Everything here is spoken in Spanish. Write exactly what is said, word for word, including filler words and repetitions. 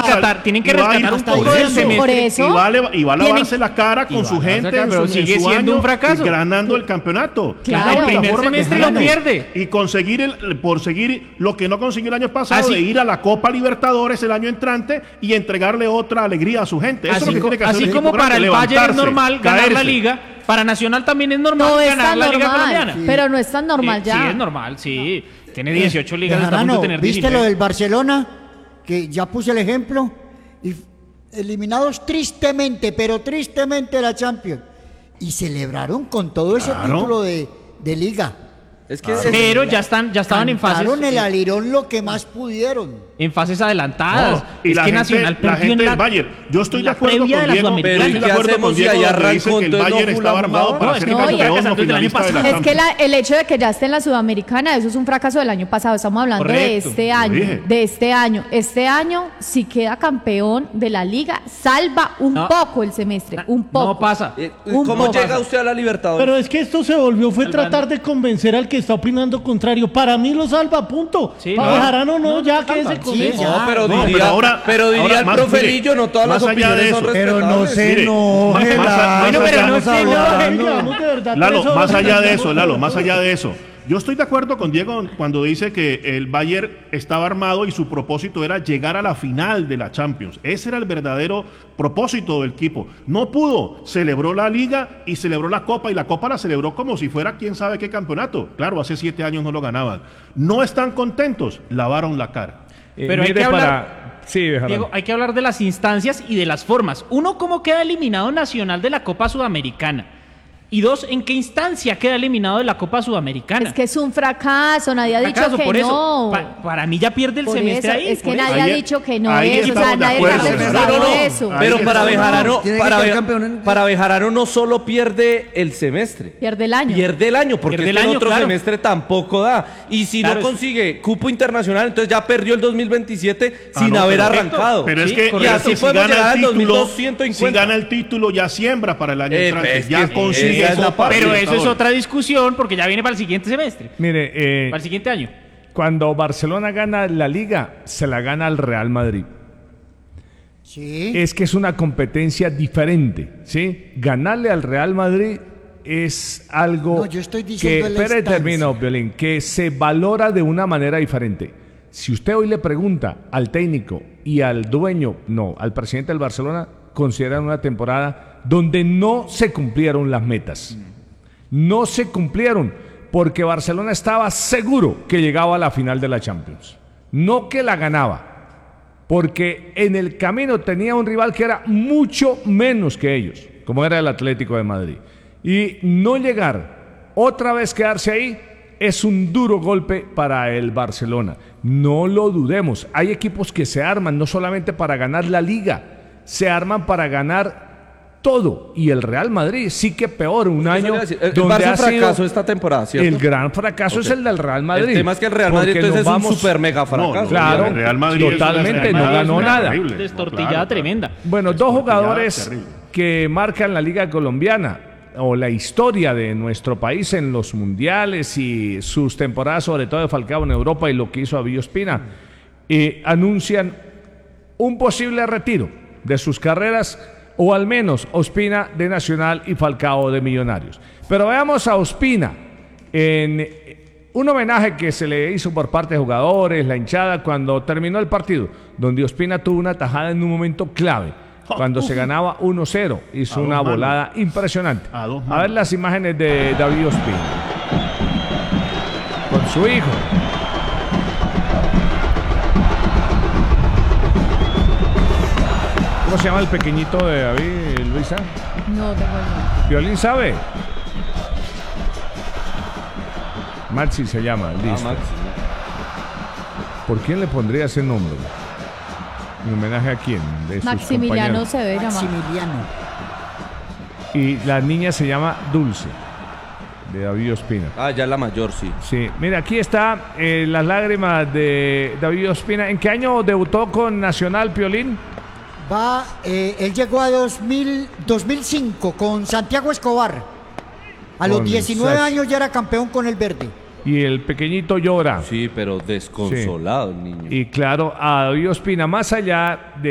rescatar, tienen que rescatar un poco del semestre. Por eso. Y va a, y va a lavarse la cara con su gente, cara, en pero su, sigue en su siendo año, un fracaso. ganando el campeonato. Claro. Es la única El primer forma que semestre gane. lo pierde. Y conseguir el, por seguir lo que no consiguió el año pasado, Así- de ir a la Copa Libertadores el año entrante y entregarle otra alegría a su gente. Eso Así, es lo que co- tiene que hacer así un como equipo para grande, el Bayern es levantarse, normal ganar la caerse. liga, para Nacional también es normal No es ganar tan la liga normal, colombiana. sí. Pero no es tan normal Sí, ya. Sí, es normal, sí. Tiene dieciocho ligas, está a punto Bejarano, de tener ¿viste diecinueve. lo del Barcelona? Que ya puse el ejemplo. Y eliminados tristemente, pero tristemente de la Champions. Y celebraron con todo ese Claro. título de, de liga. Es que Pero ya están, ya estaban en fases, Cantaron el alirón lo que más pudieron. en fases adelantadas. No, y es la que gente, Nacional la perdió gente en del la, Bayern. Yo estoy en de la acuerdo previa con de la Diego. Sudamericana. Pero ¿y Estoy qué de acuerdo hacemos con si Diego allá donde dice arrancó, que el entonces no Bayern estaba jugamos armado nada? para No, ser no, campeón y- o Entonces el año finalista de la pasado. Es que Champions. la- el hecho de que ya esté en la Sudamericana, eso es un fracaso del año pasado. Estamos hablando de Correcto, este lo año. dije. De este año. Este año, si queda campeón de la liga, salva un No. poco el semestre. Un poco. No pasa. Eh, Un ¿Cómo poco. llega usted a la Libertadores? Pero es que esto se volvió, fue Salvando. tratar de convencer al que está opinando contrario. Para mí lo salva, punto. Sí, Para no. Bejarano no, No, ya no quédese salva. con Sí, eso. ya. No, pero No, diría, pero ahora- pero diría ahora el más, profe mire, Lillo, no todas las más allá de opiniones son eso. Pero no respetables. se Mire, enoje, más- más- Lalo, bueno, pero no estamos se enoje, hablando. Llevamos de verdad Lalo, tres horas más allá de hablando eso, por Lalo, todo. más allá de eso. Yo estoy de acuerdo con Diego cuando dice que el Bayern estaba armado y su propósito era llegar a la final de la Champions. Ese era el verdadero propósito del equipo. No pudo, celebró la Liga y celebró la Copa, y la Copa la celebró como si fuera quién sabe qué campeonato. Claro, hace siete años no lo ganaban. No están contentos, lavaron la cara. Eh, Pero hay mire que hablar- para... Sí, Bejarano. Diego, hay que hablar de las instancias y de las formas. Uno, cómo queda eliminado Nacional de la Copa Sudamericana. Y dos, ¿en qué instancia queda eliminado de la Copa Sudamericana? Es que es un fracaso. Nadie ha dicho Fracaso, que por eso. no. Pa- para mí ya pierde el Por semestre eso, ahí. es que por eso. nadie ha Ahí- dicho que no ahí es. O sea, estamos de nadie acuerdo. está No, no, refutando no, no. eso. Ahí Pero sí para estamos- Bejarano, Tiene que para, quedar Be- campeón en- para Bejarano no solo pierde el semestre, Pierde el año. pierde el año, porque Pierde es el que el año, otro claro. semestre tampoco da. Y si Claro, no es- consigue cupo internacional, entonces ya perdió el dos mil veintisiete Ah, sin no, haber pero- arrancado. Pero es Sí, que, correcto. Y pero así es que si podemos gana llegar el al título, dos mil doscientos cincuenta. si gana el título ya siembra para el año Eh, entrante, es ya que consigue esa es la Copa parte. Pero eso es Libertadores. otra discusión porque ya viene para el siguiente semestre, Mire, eh, para el siguiente año. cuando Barcelona gana la Liga, se la gana al Real Madrid. Sí. Es que es una competencia diferente, ¿sí? Ganarle al Real Madrid es algo No, yo estoy diciendo que, en la espere, instancia. termino, Violín, que se valora de una manera diferente. Si usted hoy le pregunta al técnico y al dueño, no, al presidente del Barcelona, consideran una temporada donde no se cumplieron las metas. No se cumplieron porque Barcelona estaba seguro que llegaba a la final de la Champions. No que la ganaba. Porque en el camino tenía un rival que era mucho menos que ellos, como era el Atlético de Madrid. Y no llegar, otra vez quedarse ahí, es un duro golpe para el Barcelona. No lo dudemos. Hay equipos que se arman no solamente para ganar la Liga, se arman para ganar todo. Y el Real Madrid sí que peor, un Eso le año iba a decir. El donde Barça ha sido fracasó esta temporada, ¿cierto? el gran fracaso Ok. es el del Real Madrid. El tema es que el Real Madrid Porque entonces es nos un vamos- super mega No, fracaso. no, Claro, el Real Madrid es una- totalmente, el no Real Madrid ganó es una nada. terrible, Destortillada claro, claro. tremenda. Bueno, dos Destortillada, jugadores terrible. que marcan la Liga Colombiana o la historia de nuestro país en los mundiales y sus temporadas, sobre todo de Falcao en Europa y lo que hizo Avillo Ospina, eh, anuncian un posible retiro de sus carreras, o al menos Ospina de Nacional y Falcao de Millonarios. Pero veamos a Ospina en un homenaje que se le hizo por parte de jugadores, la hinchada, cuando terminó el partido, donde Ospina tuvo una tajada en un momento clave. Cuando se ganaba uno cero, hizo A dos una manos. volada impresionante. A dos A manos. ver las imágenes de David Ospina. Con su hijo. ¿Cómo se llama el pequeñito de David, Luisa? No tengo idea. ¿Violín sabe? Maxi se llama, Ah, listo. Maxi. ¿Por quién le pondría ese nombre? ¿En homenaje a quién? De sus Maximiliano compañeros. se debe llamar. Maximiliano. Y la niña se llama Dulce, de David Ospina. Ah, ya la mayor, sí. Sí, mira, aquí está eh, las lágrimas de David Ospina. ¿En qué año debutó con Nacional, Piolín? Va, eh, él llegó a dos mil, dos mil cinco con Santiago Escobar. A los Con diecinueve Sachi. años ya era campeón con el verde. Y el pequeñito llora. Sí, pero desconsolado el niño. Y claro, a David Ospina, más allá de